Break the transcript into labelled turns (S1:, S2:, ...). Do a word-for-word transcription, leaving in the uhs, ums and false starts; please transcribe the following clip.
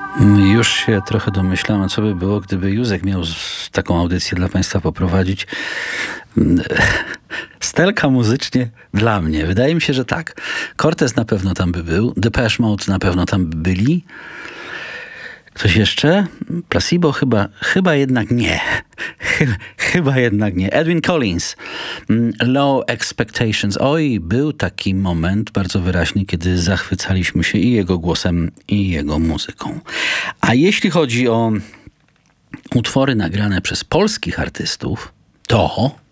S1: Już się trochę domyślam, co by było, gdyby Józek miał taką audycję dla Państwa poprowadzić. Stelka muzycznie dla mnie. Wydaje mi się, że tak. Cortez na pewno tam by był. Depeche Mode na pewno tam by byli. Ktoś jeszcze? Placebo chyba, chyba jednak nie. Chyba jednak nie. Edwin Collins. Low Expectations. Oj, był taki moment bardzo wyraźny, kiedy zachwycaliśmy się i jego głosem, i jego muzyką. A jeśli chodzi o utwory nagrane przez polskich artystów, to